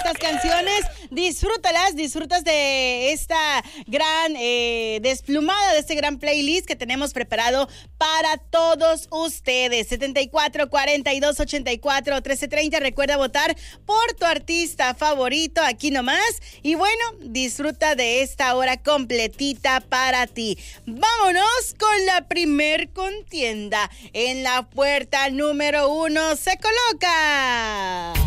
estas canciones. Disfrutas de esta gran desplumada, de este gran playlist que tenemos preparado para todos ustedes. 74 42 84 1330. Recuerda votar por tu artista favorito aquí nomás. Y bueno, disfruta de esta hora completita para ti. Vámonos con la primer contienda. En la puerta número 1 se coloca